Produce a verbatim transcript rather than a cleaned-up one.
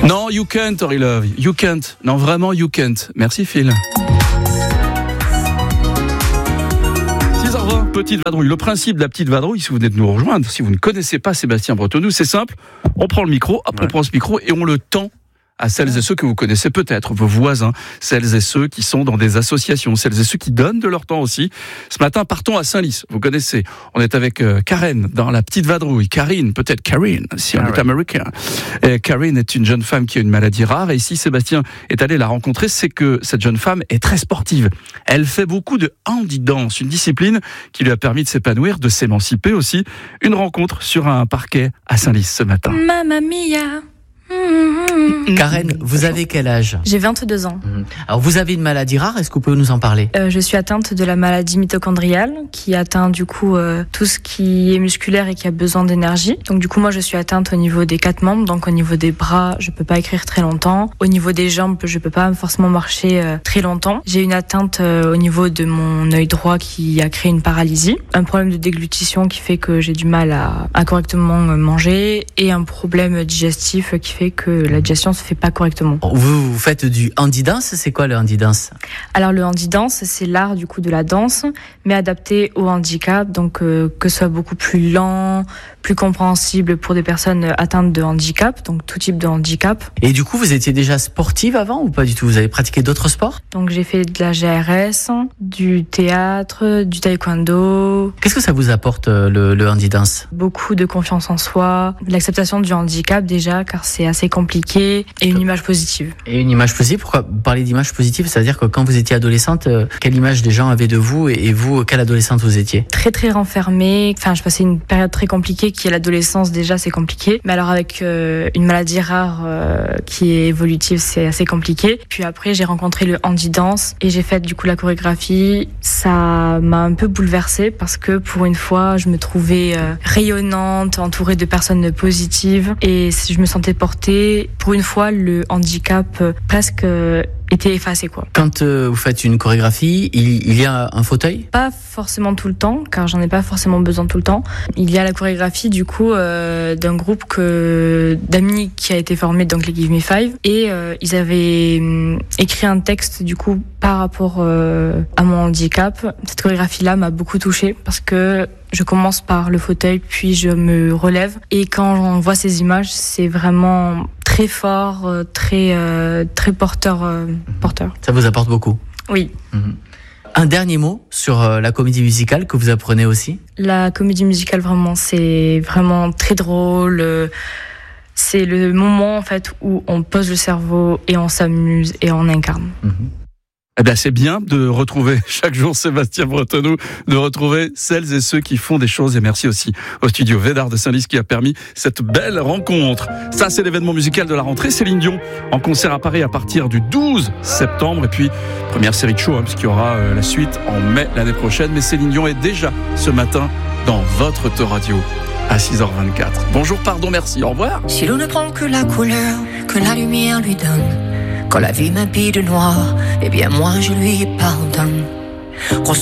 Non, you can't, Tori Love. You can't. Non, vraiment, you can't. Merci, Phil. six heures vingt, petite vadrouille. Le principe de la petite vadrouille, si vous venez de nous rejoindre, si vous ne connaissez pas Sébastien Bretonou, c'est simple. On prend le micro, hop, ouais. on prend ce micro et on le tend à celles et ceux que vous connaissez peut-être, vos voisins, celles et ceux qui sont dans des associations, celles et ceux qui donnent de leur temps aussi. Ce matin, partons à Saint-Lys, vous connaissez. On est avec euh, Karen dans la petite vadrouille. Karine, peut-être Karine, si on ah est ouais. américain. Et Karine est une jeune femme qui a une maladie rare, et si Sébastien est allé la rencontrer, c'est que cette jeune femme est très sportive. Elle fait beaucoup de handi-dance, une discipline qui lui a permis de s'épanouir, de s'émanciper aussi. Une rencontre sur un parquet à Saint-Lys ce matin. Mamma mia. Karen, vous avez quel âge ? J'ai vingt-deux ans. Alors vous avez une maladie rare, est-ce que vous pouvez nous en parler ? euh, Je suis atteinte de la maladie mitochondriale qui atteint du coup euh, tout ce qui est musculaire et qui a besoin d'énergie. Donc du coup moi je suis atteinte au niveau des quatre membres, donc au niveau des bras je peux pas écrire très longtemps, au niveau des jambes je peux pas forcément marcher euh, très longtemps. J'ai une atteinte euh, au niveau de mon œil droit qui a créé une paralysie, un problème de déglutition qui fait que j'ai du mal à, à correctement manger et un problème digestif qui fait que la digestion se fait pas correctement. Vous, vous faites du handi-dance, c'est quoi le handi-dance ? Alors le handi-dance, c'est l'art du coup de la danse, mais adapté au handicap, donc euh, que ce soit beaucoup plus lent, plus compréhensible pour des personnes atteintes de handicap, donc tout type de handicap. Et du coup, vous étiez déjà sportive avant ou pas du tout ? Vous avez pratiqué d'autres sports ? Donc j'ai fait de la G R S, du théâtre, du taekwondo. Qu'est-ce que ça vous apporte le, le handi-dance ? Beaucoup de confiance en soi, l'acceptation du handicap déjà, car c'est assez compliqué, et une image positive. Et une image positive, pourquoi parler d'image positive ? C'est-à-dire que quand vous étiez adolescente, quelle image des gens avaient de vous et vous, quelle adolescente vous étiez ? Très très renfermée, enfin je passais une période très compliquée qui est l'adolescence déjà, c'est compliqué. Mais alors avec euh, une maladie rare euh, qui est évolutive, c'est assez compliqué. Puis après j'ai rencontré le handi-dance et j'ai fait du coup la chorégraphie. Ça m'a un peu bouleversée parce que pour une fois je me trouvais euh, rayonnante, entourée de personnes positives et je me sentais portée. Pour une fois le handicap euh, presque euh, était effacé quoi. Quand euh, vous faites une chorégraphie, il, il y a un fauteuil ? Pas forcément tout le temps, car j'en ai pas forcément besoin tout le temps. Il y a la chorégraphie du coup euh, d'un groupe que d'amis qui a été formé, donc les Give Me Five, et euh, ils avaient euh, écrit un texte du coup par rapport euh, à mon handicap. Cette chorégraphie-là m'a beaucoup touchée parce que je commence par le fauteuil, puis je me relève. Et quand on voit ces images, c'est vraiment très fort, très, euh, très porteur, euh, porteur. Ça vous apporte beaucoup ? Oui. Mmh. Un dernier mot sur euh, la comédie musicale que vous apprenez aussi ? La comédie musicale, vraiment, c'est vraiment très drôle. Euh, c'est le moment, en fait, où on pose le cerveau et on s'amuse et on incarne. Mmh. Eh bien, c'est bien de retrouver chaque jour Sébastien Bretonou, de retrouver celles et ceux qui font des choses. Et merci aussi au studio Védard de Saint-Lys qui a permis cette belle rencontre. Ça, c'est l'événement musical de la rentrée. Céline Dion en concert à Paris à partir du douze septembre. Et puis, première série de shows, hein, puisqu'il y aura euh, la suite en mai l'année prochaine. Mais Céline Dion est déjà ce matin dans votre radio à six heures vingt-quatre. Bonjour, pardon, merci, au revoir. Si l'on ne prend que la couleur que la lumière lui donne, quand la vie m'habille de noir, eh bien moi je lui pardonne.